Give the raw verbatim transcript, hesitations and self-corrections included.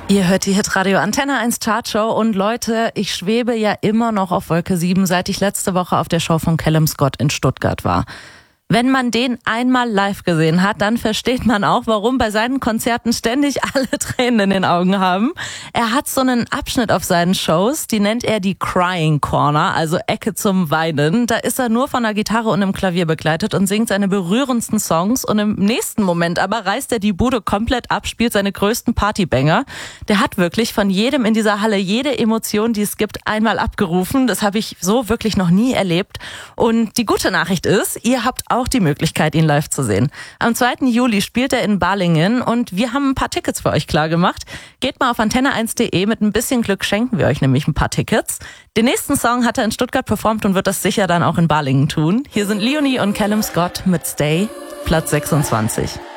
Ihr hört die Hitradio Antenne eins Chartshow und Leute, ich schwebe ja immer noch auf Wolke sieben, seit ich letzte Woche auf der Show von Callum Scott in Stuttgart war. Wenn man den einmal live gesehen hat, dann versteht man auch, warum bei seinen Konzerten ständig alle Tränen in den Augen haben. Er hat so einen Abschnitt auf seinen Shows, die nennt er die Crying Corner, also Ecke zum Weinen. Da ist er nur von der Gitarre und einem Klavier begleitet und singt seine berührendsten Songs. Und im nächsten Moment aber reißt er die Bude komplett ab, spielt seine größten Partybanger. Der hat wirklich von jedem in dieser Halle jede Emotion, die es gibt, einmal abgerufen. Das habe ich so wirklich noch nie erlebt. Und die gute Nachricht ist, ihr habt auch die Möglichkeit, ihn live zu sehen. Am zweiten Juli spielt er in Balingen und wir haben ein paar Tickets für euch klar gemacht. Geht mal auf antenne eins punkt de, mit ein bisschen Glück schenken wir euch nämlich ein paar Tickets. Den nächsten Song hat er in Stuttgart performt und wird das sicher dann auch in Balingen tun. Hier sind Leonie und Callum Scott mit Stay, Platz sechsundzwanzig.